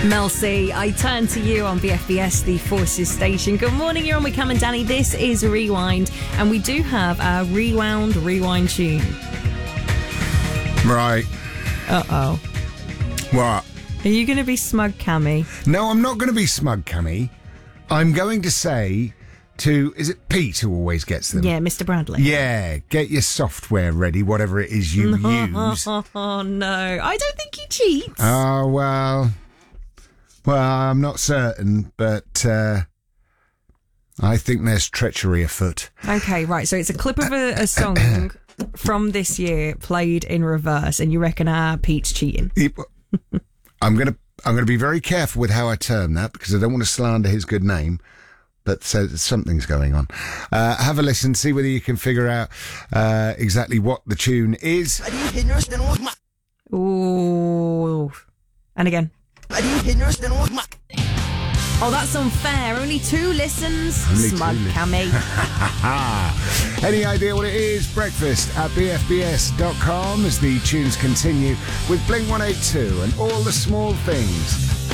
Mel C, I turn to you on BFBS, the Forces station. Good morning, you're on with Cam and Danny. This is Rewind, and we do have our rewind tune. Right. Uh-oh. What? Are you going to be smug, Cammy? No, I'm not going to be smug, Cammy. I'm going to say to... Is it Pete who always gets them? Yeah, Mr. Bradley. Yeah, get your software ready, whatever it is you use. Oh, no. I don't think he cheats. Oh, well... Well, I'm not certain, but I think there's treachery afoot. Okay, right. So it's a clip of a song from this year played in reverse, and you reckon Pete's cheating? I'm gonna be very careful with how I term that because I don't want to slander his good name. But so something's going on. Have a listen, see whether you can figure out exactly what the tune is. Ooh. And again. Oh, that's unfair. Only 2 listens. Smug, Cammy. Any idea what it is? Breakfast at bfbs.com as the tunes continue with Blink 182 and All the Small Things.